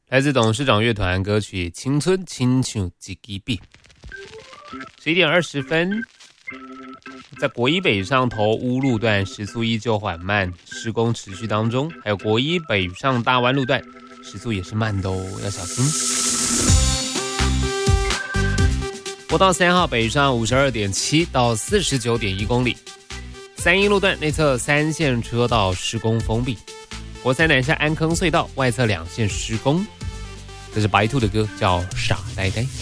来自董事长乐团歌曲《青春亲像一支笔》。11点20分，在国一北上头乌路段时速依旧缓慢，施工持续当中。还有国一北上大湾路段时速也是慢的哦，要小心。国道3号北上52.7到49.1公里，三一路段内侧3线车道施工封闭。国三南下安坑隧道外侧2线施工。这是白兔的歌，叫《傻呆呆》。